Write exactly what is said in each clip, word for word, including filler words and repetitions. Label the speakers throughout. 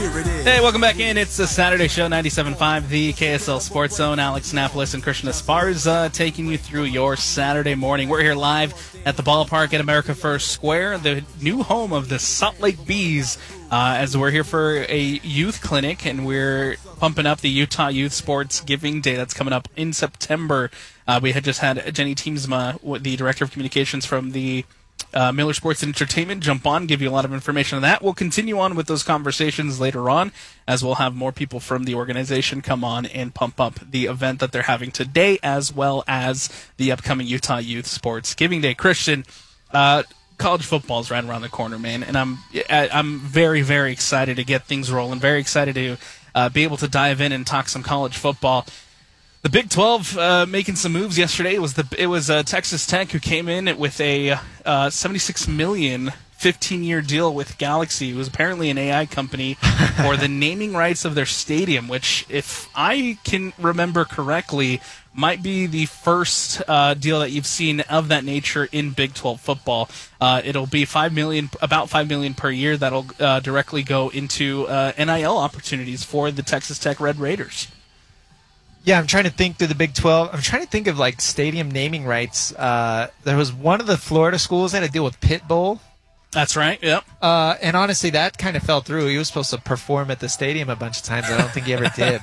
Speaker 1: Here it is.
Speaker 2: Hey, welcome back in. It's the Saturday Show, ninety-seven point five, the K S L Sports Zone. Alex Napolis and Christian Esparza taking you through your Saturday morning. We're here live at the ballpark at America First Square, the new home of the Salt Lake Bees, uh, as we're here for a youth clinic, and we're pumping up the Utah Youth Sports Giving Day that's coming up in September. Uh, we had just had Jenny Teamsma, the Director of Communications from the Uh, Miller Sports and Entertainment, jump on, give you a lot of information on that. We'll continue on with those conversations later on, as we'll have more people from the organization come on and pump up the event that they're having today, as well as the upcoming Utah Youth Sports Giving Day. Christian, uh, college football is right around the corner, man, and I'm I'm very, very excited to get things rolling, very excited to uh, be able to dive in and talk some college football. The Big twelve uh, making some moves yesterday. It was the it was uh, Texas Tech who came in with a uh, seventy-six million dollars fifteen-year deal with Galaxy, who was apparently an A I company, for the naming rights of their stadium, which, if I can remember correctly, might be the first uh, deal that you've seen of that nature in Big twelve football. Uh, it'll be five million, about five million per year. That'll uh, directly go into uh, N I L opportunities for the Texas Tech Red Raiders.
Speaker 3: Yeah, I'm trying to think through the Big twelve. I'm trying to think of, like, stadium naming rights. Uh, there was one of the Florida schools that had to deal with Pitbull.
Speaker 2: That's right, yep.
Speaker 3: Uh, and honestly, that kind of fell through. He was supposed to perform at the stadium a bunch of times. I don't think he ever did.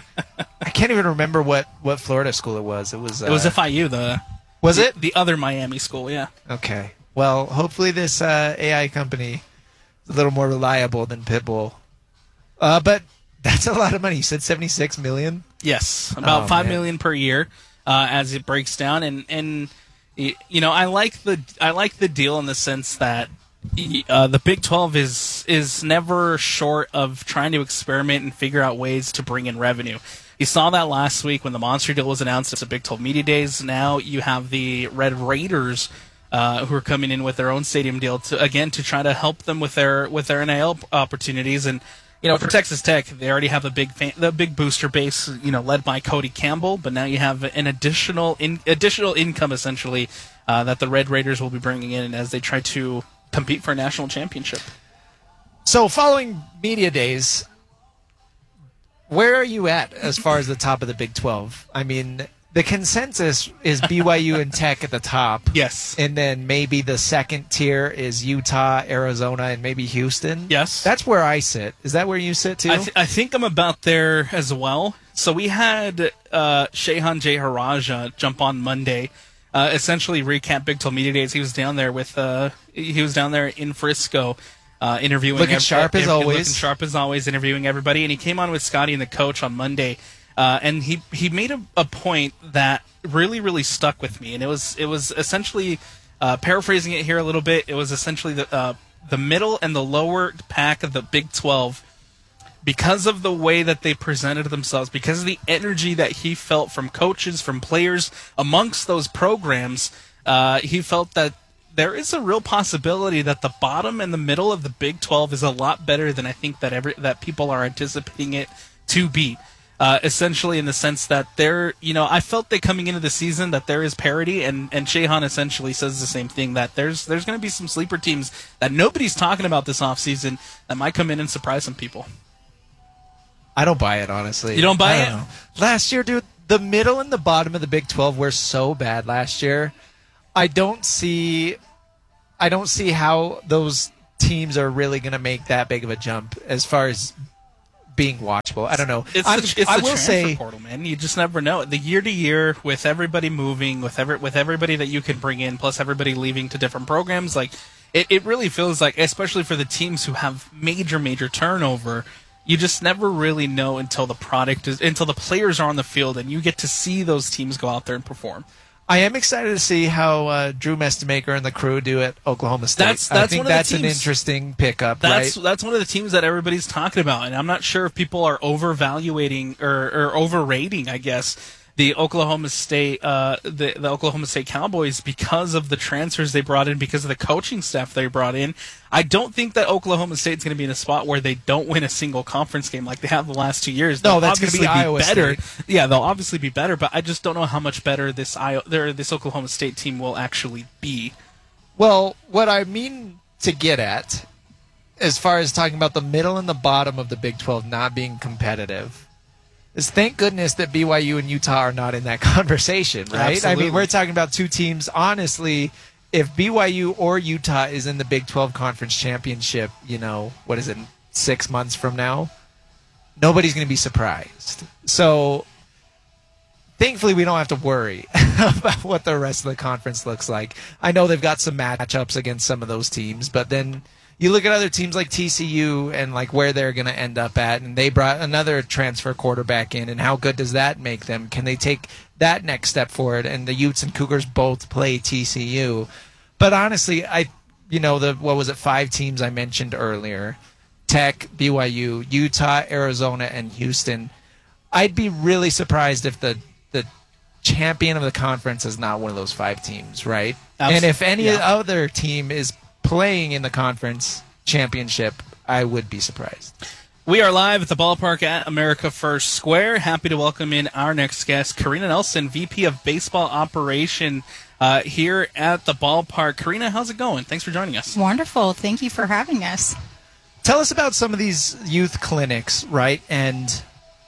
Speaker 3: I can't even remember what, what Florida school it was. It was uh,
Speaker 2: It was F I U, the
Speaker 3: Was
Speaker 2: the,
Speaker 3: it?
Speaker 2: The other Miami school, yeah.
Speaker 3: Okay. Well, hopefully this uh, A I company is a little more reliable than Pitbull. Uh, but that's a lot of money. You said seventy-six million dollars?
Speaker 2: Yes, about
Speaker 3: oh,
Speaker 2: five
Speaker 3: man.
Speaker 2: million per year uh, as it breaks down, and and you know I like the I like the deal in the sense that uh, the Big twelve is is never short of trying to experiment and figure out ways to bring in revenue. You saw that last week when the Monster deal was announced at the Big twelve Media Days. Now you have the Red Raiders uh, who are coming in with their own stadium deal to again to try to help them with their with their N I L opportunities. And you know, for Texas Tech, they already have a big fan, the big booster base, you know, led by Cody Campbell. But now you have an additional in, additional income, essentially, uh, that the Red Raiders will be bringing in as they try to compete for a national championship.
Speaker 3: So, following Media Days, where are you at as far as the top of the Big twelve? I mean, the consensus is B Y U and Tech at the top.
Speaker 2: Yes.
Speaker 3: And then maybe the second tier is Utah, Arizona, and maybe Houston.
Speaker 2: Yes.
Speaker 3: That's where I sit. Is that where you sit, too?
Speaker 2: I, th- I think I'm about there as well. So we had uh, Shehan Jeyarajah jump on Monday, uh, essentially recap Big twelve Media Days. He was down there with uh, he was down there in Frisco. Uh, interviewing
Speaker 3: looking
Speaker 2: ev-
Speaker 3: sharp as
Speaker 2: ev-
Speaker 3: always.
Speaker 2: Looking sharp as always, interviewing everybody. And he came on with Scotty and the coach on Monday. Uh, and he, he made a, a point that really, really stuck with me. And it was it was essentially, uh, paraphrasing it here a little bit, it was essentially the uh, the middle and the lower pack of the Big twelve, because of the way that they presented themselves, because of the energy that he felt from coaches, from players, amongst those programs, uh, he felt that there is a real possibility that the bottom and the middle of the Big twelve is a lot better than I think that every that people are anticipating it to be. Uh, essentially, in the sense that they're, you know, I felt that coming into the season that there is parity, and and Shehan essentially says the same thing, that there's there's going to be some sleeper teams that nobody's talking about this offseason that might come in and surprise some people.
Speaker 3: I don't buy it, honestly.
Speaker 2: You don't buy
Speaker 3: I
Speaker 2: it?
Speaker 3: don't know. Last year, dude, the middle and the bottom of the Big twelve were so bad last year. I don't see, I don't see how those teams are really going to make that big of a jump as far as being watchable. I don't know.
Speaker 2: It's
Speaker 3: I'm,
Speaker 2: the, it's
Speaker 3: I
Speaker 2: the
Speaker 3: will
Speaker 2: transfer
Speaker 3: say,
Speaker 2: portal, man. You just never know. The year to year, with everybody moving, with every, with everybody that you can bring in, plus everybody leaving to different programs, like it, it really feels like, especially for the teams who have major, major turnover, you just never really know until the product is, until the players are on the field and you get to see those teams go out there and perform.
Speaker 3: I am excited to see how uh, Drew Mestemaker and the crew do at Oklahoma State.
Speaker 2: That's, that's
Speaker 3: I think
Speaker 2: one of the
Speaker 3: that's an
Speaker 2: teams.
Speaker 3: interesting pickup,
Speaker 2: That's
Speaker 3: right?
Speaker 2: that's one of the teams that everybody's talking about, and I'm not sure if people are overvaluating or, or overrating, I guess, the Oklahoma State uh, the, the Oklahoma State Cowboys because of the transfers they brought in, because of the coaching staff they brought in. I don't think that Oklahoma State's going to be in a spot where they don't win a single conference game like they have the last two years.
Speaker 3: No,
Speaker 2: They'll
Speaker 3: that's gonna
Speaker 2: obviously
Speaker 3: be Iowa
Speaker 2: better.
Speaker 3: State.
Speaker 2: Yeah, they'll obviously be better, but I just don't know how much better this Iowa, their, this Oklahoma State team will actually be.
Speaker 3: Well, what I mean to get at as far as talking about the middle and the bottom of the Big twelve not being competitive, is thank goodness that B Y U and Utah are not in that conversation, right?
Speaker 2: Absolutely.
Speaker 3: I mean, we're talking about two teams. Honestly, if B Y U or Utah is in the Big twelve Conference Championship, you know, what is it, six months from now, nobody's going to be surprised. So thankfully, we don't have to worry about what the rest of the conference looks like. I know they've got some matchups against some of those teams, but then you look at other teams like T C U and like where they're going to end up at, and they brought another transfer quarterback in, and how good does that make them? Can they take that next step forward? And the Utes and Cougars both play T C U. But honestly, I, you know, the what was it, five teams I mentioned earlier, Tech, B Y U, Utah, Arizona, and Houston. I'd be really surprised if the the champion of the conference is not one of those five teams, right? Absolutely. And if any yeah. other team is playing in the conference championship, I would be surprised.
Speaker 2: We are live at the ballpark at America First Square. Happy to welcome in our next guest, Karina Nelson, V P of Baseball Operation uh, here at the ballpark. Karina, how's it going? Thanks for joining us.
Speaker 1: Wonderful. Thank you for having us.
Speaker 3: Tell us about some of these youth clinics, right? And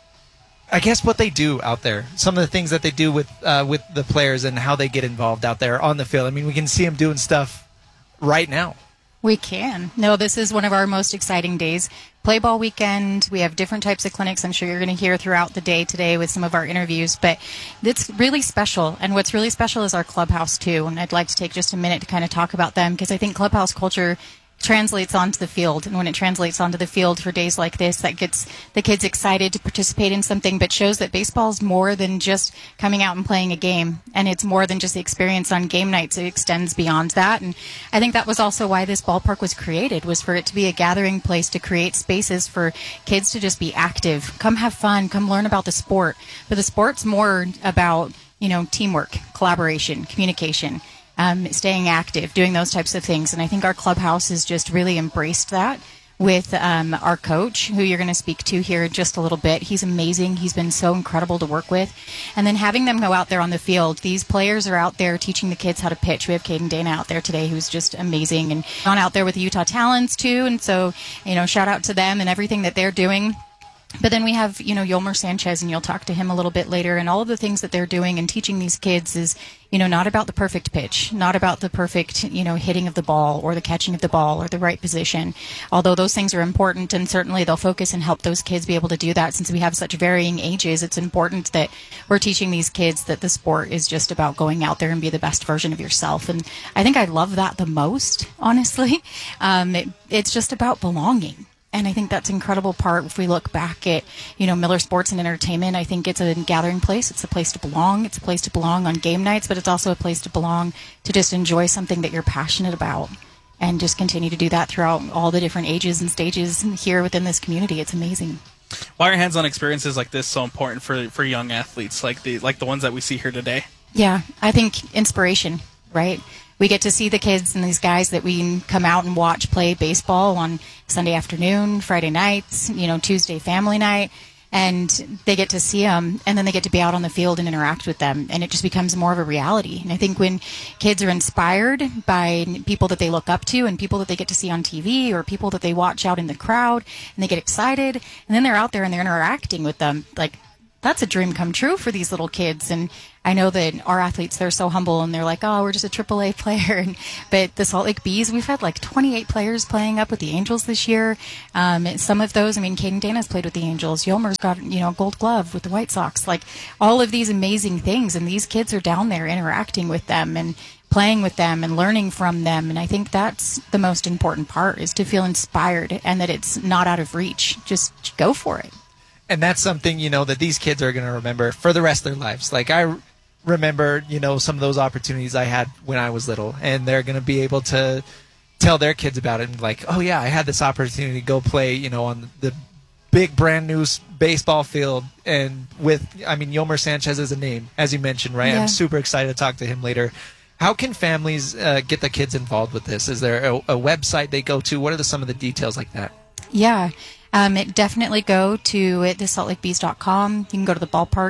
Speaker 3: I guess what they do out there, some of the things that they do with uh, with the players and how they get involved out there on the field. I mean, we can see them doing stuff right now.
Speaker 1: We can. No, this is one of our most exciting days. Play ball weekend. We have different types of clinics. I'm sure you're going to hear throughout the day today with some of our interviews, but it's really special. And what's really special is our clubhouse too. And I'd like to take just a minute to kind of talk about them, because I think clubhouse culture translates onto the field, and when it translates onto the field for days like this, that gets the kids excited to participate in something, but shows that baseball is more than just coming out and playing a game, and it's more than just the experience on game nights. It extends beyond that, and I think that was also why this ballpark was created, was for it to be a gathering place to create spaces for kids to just be active, come have fun, come learn about the sport. But the sport's more about, you know, teamwork, collaboration, communication, Um, staying active, doing those types of things. And I think our clubhouse has just really embraced that with um, our coach, who you're going to speak to here in just a little bit. He's amazing. He's been so incredible to work with. And then having them go out there on the field. These players are out there teaching the kids how to pitch. We have Caden Dana out there today, who's just amazing, and gone out there with the Utah Talents too. And so, you know, shout out to them and everything that they're doing. But then we have, you know, Yolmer Sanchez, and you'll talk to him a little bit later, and all of the things that they're doing and teaching these kids is, you know, not about the perfect pitch, not about the perfect, you know, hitting of the ball or the catching of the ball or the right position, although those things are important, and certainly they'll focus and help those kids be able to do that. Since we have such varying ages, it's important that we're teaching these kids that the sport is just about going out there and be the best version of yourself. And I think I love that the most, honestly. Um, it, it's just about belonging. And I think that's an incredible part. If we look back at, you know, Miller Sports and Entertainment, I think it's a gathering place. It's a place to belong. It's a place to belong on game nights, but it's also a place to belong to just enjoy something that you're passionate about, and just continue to do that throughout all the different ages and stages here within this community. It's amazing.
Speaker 2: Why are hands-on experiences like this so important for for young athletes like the like the ones that we see here today?
Speaker 1: Yeah, I think inspiration, right? We get to see the kids and these guys that we come out and watch play baseball on Sunday afternoon, Friday nights, you know, Tuesday family night, and they get to see them, and then they get to be out on the field and interact with them, and it just becomes more of a reality. And I think when kids are inspired by people that they look up to and people that they get to see on T V or people that they watch out in the crowd, and they get excited, and then they're out there and they're interacting with them, like, that's a dream come true for these little kids. And I know that our athletes, they're so humble, and they're like, oh, we're just a triple A player. And, but the Salt Lake Bees, we've had like twenty-eight players playing up with the Angels this year. Um, some of those, I mean, Caden Dana's played with the Angels. Yolmer's got, you know, gold glove with the White Sox. Like, all of these amazing things. And these kids are down there interacting with them and playing with them and learning from them. And I think that's the most important part, is to feel inspired and that it's not out of reach. Just go for it.
Speaker 3: And that's something, you know, that these kids are going to remember for the rest of their lives. Like, I remember, you know, some of those opportunities I had when I was little, and they're going to be able to tell their kids about it and like, oh yeah, I had this opportunity to go play, you know, on the big brand new baseball field. And with, I mean, Yolmer Sanchez is a name, as you mentioned, right? Yeah. I'm super excited to talk to him later. How can families uh, get the kids involved with this? Is there a, a website they go to? What are the, some of the details like that?
Speaker 1: Yeah. Um, it definitely go to the salt lake bees dot com. You can go to the ballpark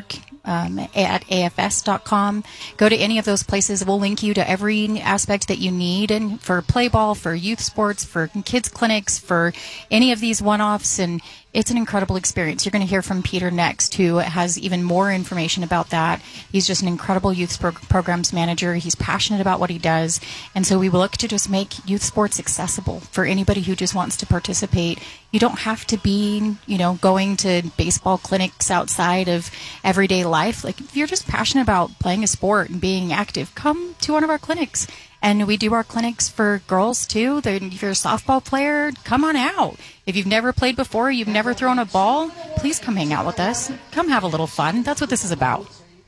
Speaker 1: um, at A F S dot com. Go to any of those places. We'll link you to every aspect that you need, and for play ball, for youth sports, for kids clinics, for any of these one-offs, and it's an incredible experience. You're going to hear from Peter next, who has even more information about that. He's just an incredible youth pro- programs manager. He's passionate about what he does. And so we will look to just make youth sports accessible for anybody who just wants to participate. You don't have to be, you know, going to baseball clinics outside of everyday life. Like, if you're just passionate about playing a sport and being active, come to one of our clinics. And we do our clinics for girls, too. If you're a softball player, come on out. If you've never played before, you've never thrown a ball, please come hang out with us. Come have a little fun. That's what this is about.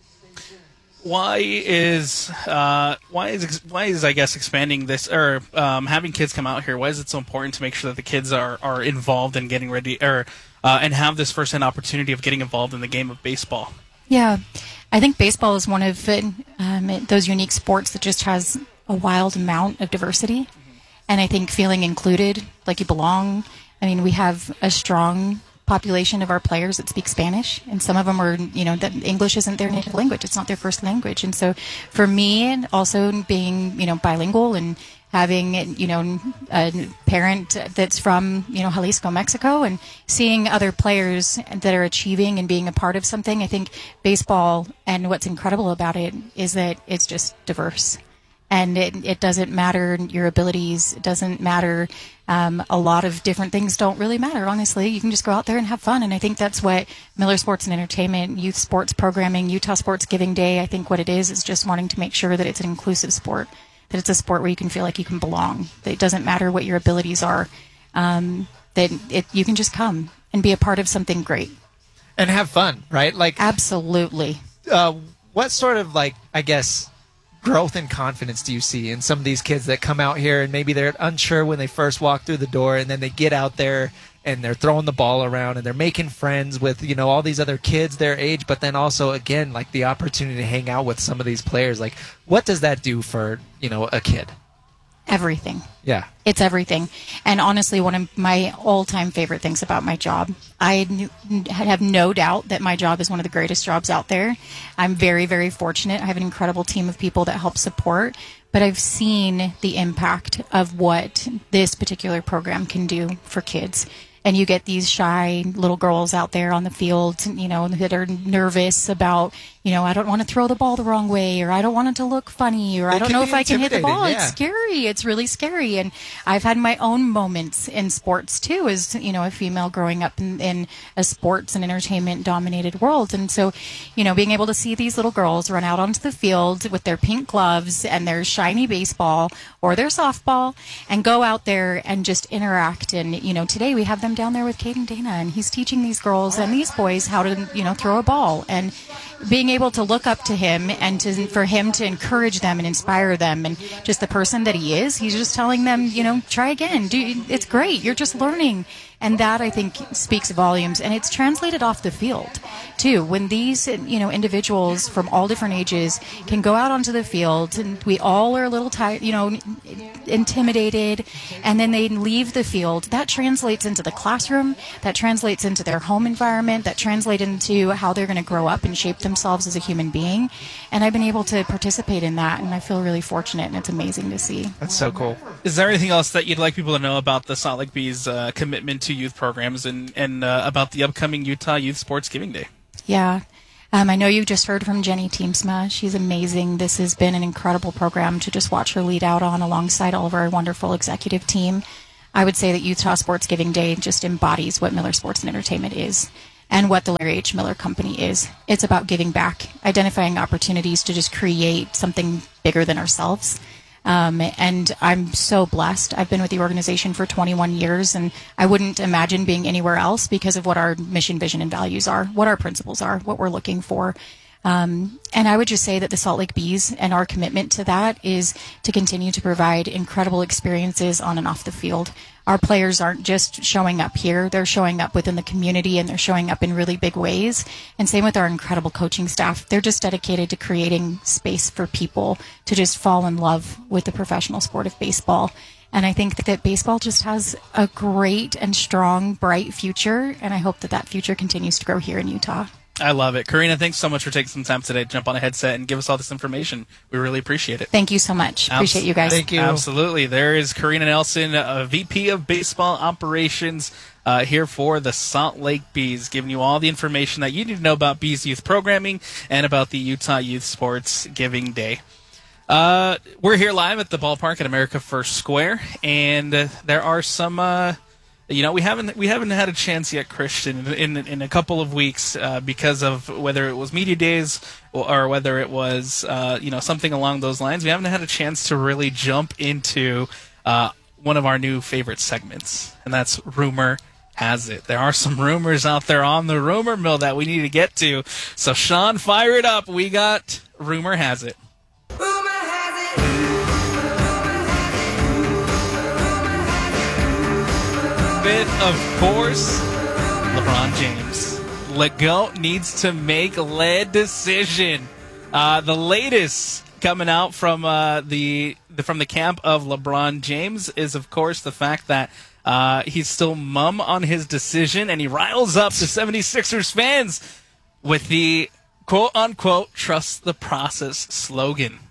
Speaker 2: Why is uh, why is why is I guess expanding this or um, having kids come out here? Why is it so important to make sure that the kids are, are involved in getting ready or uh, and have this first-hand opportunity of getting involved in the game of baseball?
Speaker 1: Yeah, I think baseball is one of um, those unique sports that just has a wild amount of diversity, and I think feeling included, like you belong. I mean, we have a strong population of our players that speak Spanish, and some of them are, you know, that English isn't their native language. It's not their first language. And so for me, also being, you know, bilingual and having, you know, a parent that's from, you know, Jalisco, Mexico, and seeing other players that are achieving and being a part of something, I think baseball, and what's incredible about it is that it's just diverse. And it, it doesn't matter your abilities. It doesn't matter. Um, a lot of different things don't really matter, honestly. You can just go out there and have fun. And I think that's what Miller Sports and Entertainment, youth sports programming, Utah Sports Giving Day, I think what it is is just wanting to make sure that it's an inclusive sport, that it's a sport where you can feel like you can belong, that it doesn't matter what your abilities are, um, that it, you can just come and be a part of something great.
Speaker 3: And have fun, right? Like,
Speaker 1: absolutely.
Speaker 3: Uh, what sort of, like, I guess, growth and confidence do you see in some of these kids that come out here and maybe they're unsure when they first walk through the door, and then they get out there and they're throwing the ball around and they're making friends with, you know, all these other kids their age, but then also, again, like the opportunity to hang out with some of these players? Like, what does that do for, you know, a kid?
Speaker 1: Everything.
Speaker 3: Yeah.
Speaker 1: It's everything. And honestly, one of my all-time favorite things about my job, I knew, have no doubt that my job is one of the greatest jobs out there. I'm very, very fortunate. I have an incredible team of people that help support, but I've seen the impact of what this particular program can do for kids. And you get these shy little girls out there on the field, you know, that are nervous about, you know, I don't want to throw the ball the wrong way, or I don't want it to look funny, or
Speaker 3: It
Speaker 1: I don't
Speaker 3: can
Speaker 1: know
Speaker 3: be
Speaker 1: if I can hit the ball.
Speaker 3: intimidating, yeah.
Speaker 1: It's scary. It's really scary. And I've had my own moments in sports, too, as, you know, a female growing up in, in a sports and entertainment-dominated world. And so, you know, being able to see these little girls run out onto the field with their pink gloves and their shiny baseball or their softball and go out there and just interact. And, you know, today we have them down there with Caden Dana, and he's teaching these girls and these boys how to, you know, throw a ball. And being able to look up to him and to for him to encourage them and inspire them, and just the person that he is, he's just telling them, you know, try again. Do it's great. You're just learning. And that, I think, speaks volumes. And it's translated off the field, too. When these, you know, individuals from all different ages can go out onto the field, and we all are a little tired, you know, intimidated, and then they leave the field, that translates into the classroom, that translates into their home environment, that translates into how they're going to grow up and shape themselves as a human being. And I've been able to participate in that, and I feel really fortunate, and it's amazing to see.
Speaker 3: That's so cool.
Speaker 2: Is there anything else that you'd like people to know about the Salt Lake Bees uh, commitment to youth programs and, and uh, about the upcoming Utah Youth Sports Giving Day?
Speaker 1: Yeah. Um, I know you just heard from Jenny Teamsma. She's amazing. This has been an incredible program to just watch her lead out on alongside all of our wonderful executive team. I would say that Utah Sports Giving Day just embodies what Miller Sports and Entertainment is and what the Larry H. Miller Company is. It's about giving back, identifying opportunities to just create something bigger than ourselves. Um, and I'm so blessed. I've been with the organization for twenty-one years, and I wouldn't imagine being anywhere else because of what our mission, vision, and values are, what our principles are, what we're looking for. Um, and I would just say that the Salt Lake Bees and our commitment to that is to continue to provide incredible experiences on and off the field. Our players aren't just showing up here, they're showing up within the community, and they're showing up in really big ways. And same with our incredible coaching staff. They're just dedicated to creating space for people to just fall in love with the professional sport of baseball. And I think that, that baseball just has a great and strong, bright future, and I hope that that future continues to grow here in Utah.
Speaker 2: I love it. Karina, thanks so much for taking some time today to jump on a headset and give us all this information. We really appreciate it.
Speaker 1: Thank you so much. Appreciate you guys.
Speaker 3: Thank you.
Speaker 2: Absolutely. There is Karina Nelson, uh, V P of Baseball Operations, uh, here for the Salt Lake Bees, giving you all the information that you need to know about Bees youth programming and about the Utah Youth Sports Giving Day. Uh, we're here live at the ballpark at America First Square, and uh, there are some... Uh, You know, we haven't we haven't had a chance yet, Christian, in in, in a couple of weeks uh, because of whether it was media days or, or whether it was uh, you know something along those lines. We haven't had a chance to really jump into uh, one of our new favorite segments, and that's Rumor Has It. There are some rumors out there on the rumor mill that we need to get to. So, Sean, fire it up. We got Rumor Has It. With, of course, LeBron James. Lego needs to make a decision. Uh, the latest coming out from uh, the, the from the camp of LeBron James is, of course, the fact that uh, he's still mum on his decision, and he riles up the seventy-sixers fans with the quote-unquote trust the process slogan.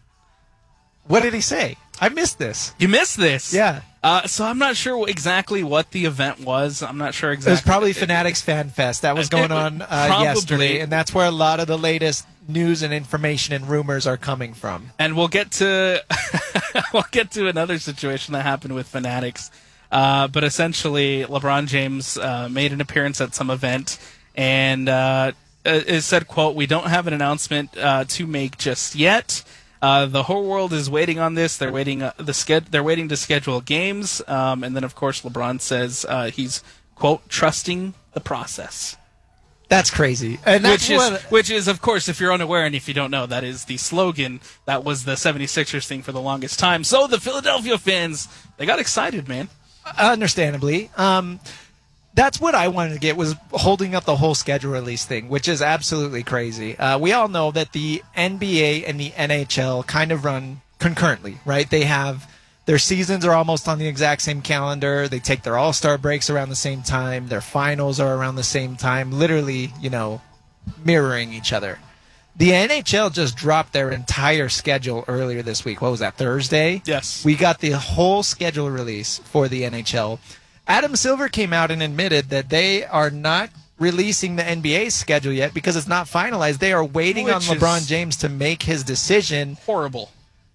Speaker 3: What did he say? I missed this.
Speaker 2: You missed this?
Speaker 3: Yeah.
Speaker 2: Uh, so I'm not sure exactly what the event was. I'm not sure exactly.
Speaker 3: It was probably Fanatics Fan Fest. That was going on uh, yesterday, and that's where a lot of the latest news and information and rumors are coming from.
Speaker 2: And we'll get to we'll get to another situation that happened with Fanatics. Uh, but essentially, LeBron James uh, made an appearance at some event, and uh, it said, "quote We don't have an announcement uh, to make just yet." Uh, the whole world is waiting on this. They're waiting. Uh, the sched- They're waiting to schedule games, um, and then of course LeBron says uh, he's quote trusting the process.
Speaker 3: That's crazy. And that's
Speaker 2: which
Speaker 3: what,
Speaker 2: is which is of course, if you're unaware and if you don't know, that is the slogan that was the seventy-sixers thing for the longest time. So the Philadelphia fans, they got excited, man.
Speaker 3: Understandably. Um, That's what I wanted to get, was holding up the whole schedule release thing, which is absolutely crazy. Uh, we all know that the N B A and the N H L kind of run concurrently, right? They have their seasons are almost on the exact same calendar. They take their all-star breaks around the same time. Their finals are around the same time, literally, you know, mirroring each other. The N H L just dropped their entire schedule earlier this week. What was that, Thursday?
Speaker 2: Yes.
Speaker 3: We got the whole schedule release for the N H L. Adam Silver came out and admitted that they are not releasing the N B A schedule yet because it's not finalized. They are waiting
Speaker 2: Which
Speaker 3: on LeBron James to make his decision.
Speaker 2: Horrible.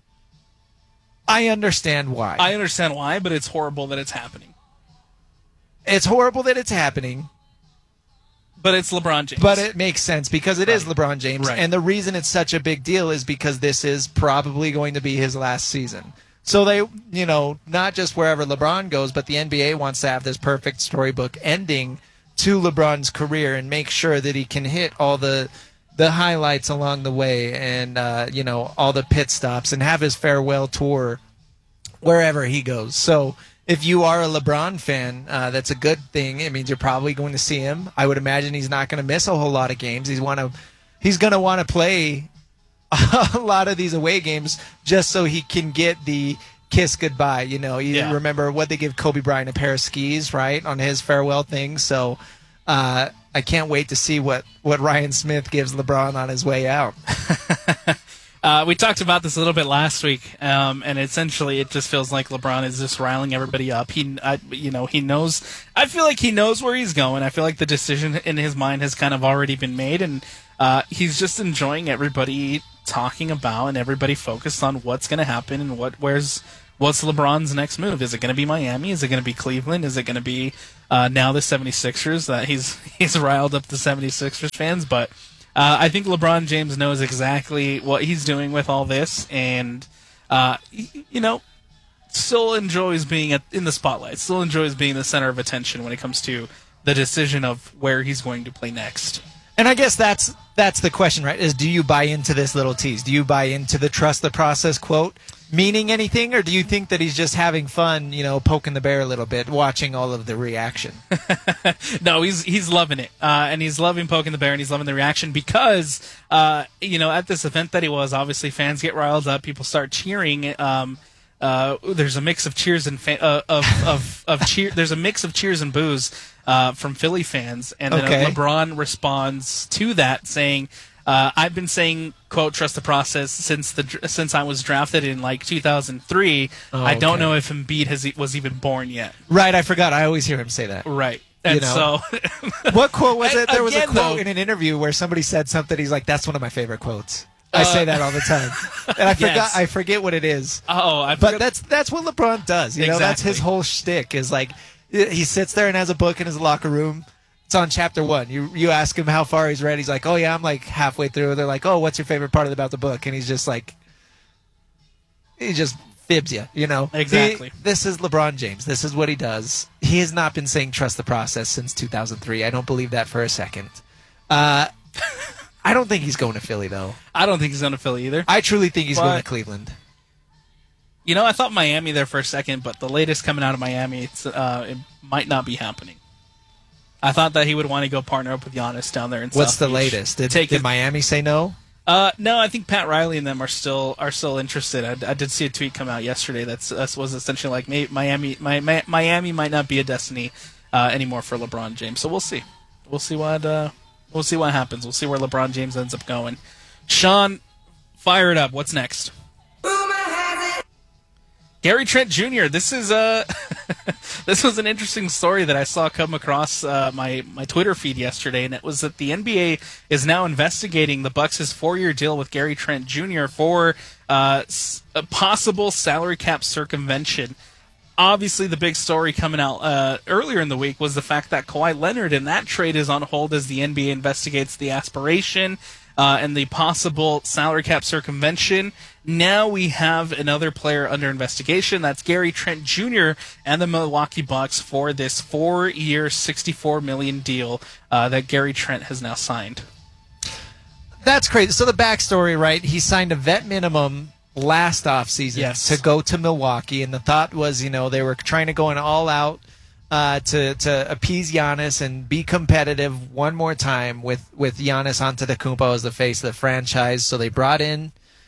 Speaker 3: I understand why.
Speaker 2: I understand why, but it's horrible that it's happening.
Speaker 3: It's horrible that it's happening.
Speaker 2: But it's LeBron James.
Speaker 3: But it makes sense because it
Speaker 2: right.
Speaker 3: is LeBron James.
Speaker 2: Right.
Speaker 3: And the reason it's such a big deal is because this is probably going to be his last season. So they, you know, not just wherever LeBron goes, but the N B A wants to have this perfect storybook ending to LeBron's career and make sure that he can hit all the the highlights along the way and, uh, you know, all the pit stops and have his farewell tour wherever he goes. So if you are a LeBron fan, uh, that's a good thing. It means you're probably going to see him. I would imagine he's not going to miss a whole lot of games. He's want to, he's going to want to play a lot of these away games just so he can get the kiss goodbye. You know, you
Speaker 2: yeah.
Speaker 3: remember what they give Kobe Bryant, a pair of skis, right, on his farewell thing. So uh, I can't wait to see what, what Ryan Smith gives LeBron on his way out.
Speaker 2: uh, we talked about this a little bit last week, um, and essentially it just feels like LeBron is just riling everybody up. He, I, you know, he knows. I feel like he knows where he's going. I feel like the decision in his mind has kind of already been made, and uh, he's just enjoying everybody talking about and everybody focused on what's going to happen and what where's what's LeBron's next move. Is it going to be Miami? Is it going to be Cleveland? Is it going to be uh, now the seventy-sixers? That he's he's riled up the seventy-sixers fans, but uh, I think LeBron James knows exactly what he's doing with all this, and uh, you know, still enjoys being at, in the spotlight. Still enjoys being the center of attention when it comes to the decision of where he's going to play next.
Speaker 3: And I guess that's that's the question, right? Is do you buy into this little tease? Do you buy into the trust the process quote meaning anything, or do you think that he's just having fun, you know, poking the bear a little bit, watching all of the reaction?
Speaker 2: No, he's he's loving it, uh, and he's loving poking the bear, and he's loving the reaction because, uh, you know, at this event that he was, obviously fans get riled up, people start cheering. Um, uh, there's a mix of cheers and fa- uh, of of of cheer. There's a mix of cheers and boos uh, from Philly fans, and then
Speaker 3: Okay.
Speaker 2: LeBron responds to that saying, uh, "I've been saying, quote, trust the process since the since I was drafted in like two thousand three.
Speaker 3: Oh,
Speaker 2: I don't
Speaker 3: okay.
Speaker 2: know if Embiid has was even born yet."
Speaker 3: Right, I forgot. I always hear him say that.
Speaker 2: Right, and
Speaker 3: You know.
Speaker 2: so
Speaker 3: What quote was it? There was a
Speaker 2: Again,
Speaker 3: quote
Speaker 2: though-
Speaker 3: in an interview where somebody said something. He's like, "That's one of my favorite quotes." I
Speaker 2: Uh,
Speaker 3: say that all the time, and I forgot.
Speaker 2: Yes.
Speaker 3: I forget what it is.
Speaker 2: oh, I
Speaker 3: But
Speaker 2: forgot-
Speaker 3: that's that's what LeBron does. You know, that's his
Speaker 2: Exactly.
Speaker 3: whole shtick. Is like he sits there and has a book in his locker room. It's on chapter one. You you ask him how far he's read. He's like, "Oh yeah, I'm like halfway through." They're like, "Oh, what's your favorite part about the book?" And he's just like, he just fibs you. You know,
Speaker 2: Exactly.
Speaker 3: He- this is LeBron James. This is what he does. He has not been saying trust the process since two thousand three. I don't believe that for a second. Uh, I don't think he's going to Philly though.
Speaker 2: I don't think he's going to Philly either.
Speaker 3: I truly think he's going
Speaker 2: But-
Speaker 3: to Cleveland.
Speaker 2: You know, I thought Miami there for a second, but the latest coming out of Miami, it's, uh, it might not be happening. I thought that he would want to go partner up with Giannis down there in
Speaker 3: What's
Speaker 2: South
Speaker 3: the
Speaker 2: Beach.
Speaker 3: latest? Did,
Speaker 2: Take
Speaker 3: did
Speaker 2: it-
Speaker 3: Miami say no?
Speaker 2: Uh, no, I think Pat Riley and them are still are still interested. I, I did see a tweet come out yesterday that's that was essentially like may, Miami, my, my, Miami might not be a destiny uh, anymore for LeBron James. So we'll see. We'll see what uh, we'll see what happens. We'll see where LeBron James ends up going. Sean, fire it up. What's next? Gary Trent Junior This is uh, this was an interesting story that I saw come across uh, my my Twitter feed yesterday, and it was that the N B A is now investigating the Bucks' four-year deal with Gary Trent Junior for uh, s- a possible salary cap circumvention. Obviously, the big story coming out uh, earlier in the week was the fact that Kawhi Leonard and that trade is on hold as the N B A investigates the aspiration uh, and the possible salary cap circumvention. Now we have another player under investigation. That's Gary Trent Junior and the Milwaukee Bucks for this four-year, sixty-four million dollars deal uh, that Gary Trent has now signed.
Speaker 3: That's crazy. So the backstory, right? He signed a vet minimum last offseason
Speaker 2: Yes.
Speaker 3: to go to Milwaukee, and the thought was, you know, they were trying to go an all out uh, to to appease Giannis and be competitive one more time with with Giannis Antetokounmpo as the face of the franchise. So they brought in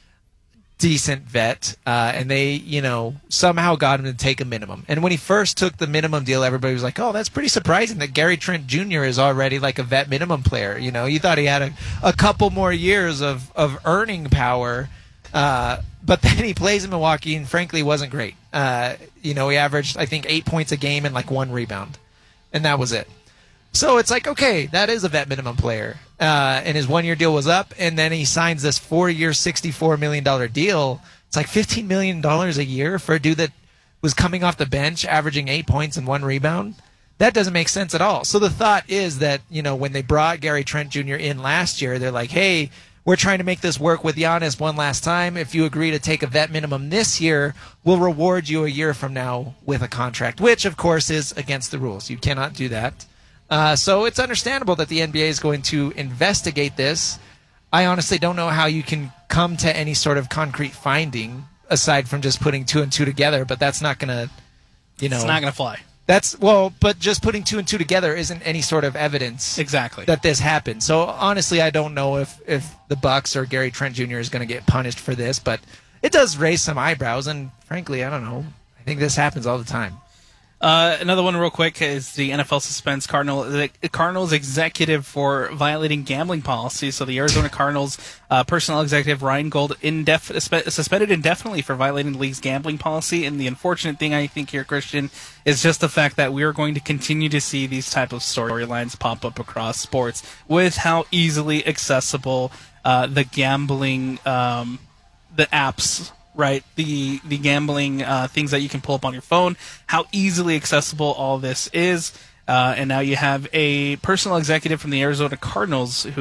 Speaker 3: decent vet, uh, and they, you know, somehow got him to take a minimum. And when he first took the minimum deal, everybody was like, "Oh, that's pretty surprising that Gary Trent Junior is already like a vet minimum player." You know, you thought he had a, a couple more years of of earning power, uh, but then he plays in Milwaukee and frankly wasn't great. Uh, you know, he averaged I think eight points a game and like one rebound, and that was it. So it's like, okay, that is a vet minimum player. Uh, and his one-year deal was up, and then he signs this four-year, sixty-four million dollars deal. It's like fifteen million dollars a year for a dude that was coming off the bench, averaging eight points and one rebound. That doesn't make sense at all. So the thought is that, you know, when they brought Gary Trent Junior in last year, they're like, hey, we're trying to make this work with Giannis one last time. If you agree to take a vet minimum this year, we'll reward you a year from now with a contract, which, of course, is against the rules. You cannot do that. Uh, so it's understandable that the N B A is going to investigate this. I honestly don't know how you can come to any sort of concrete finding aside from just putting two and two together, but that's not going to, you know.
Speaker 2: It's not going to fly.
Speaker 3: That's, well, but just putting two and two together isn't any sort of evidence
Speaker 2: Exactly.
Speaker 3: that this happened. So honestly, I don't know if, if the Bucks or Gary Trent Junior is going to get punished for this, but it does raise some eyebrows, and frankly, I don't know. I think this happens all the time.
Speaker 2: Uh, another one real quick is the N F L suspends Cardinal, the Cardinals executive for violating gambling policy. So the Arizona Cardinals uh, personnel executive Ryan Gold indef- suspended indefinitely for violating the league's gambling policy. And the unfortunate thing I think here, Christian, is just the fact that we are going to continue to see these type of storylines pop up across sports with how easily accessible uh, the gambling, um, the apps. Right, the the gambling uh, things that you can pull up on your phone, how easily accessible all this is, uh, and now you have a personal executive from the Arizona Cardinals who